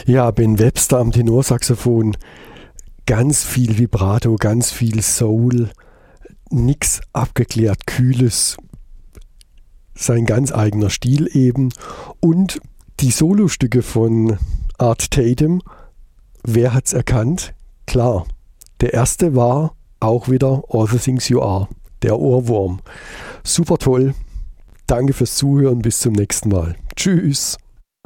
Ja, Ben Webster am Tenorsaxophon. Ganz viel Vibrato, ganz viel Soul. Nix abgeklärt, kühles. Sein ganz eigener Stil eben. Und die Solostücke von Art Tatum. Wer hat's erkannt? Klar. Der erste war auch wieder All the Things You Are. Der Ohrwurm. Super toll. Danke fürs Zuhören. Bis zum nächsten Mal. Tschüss.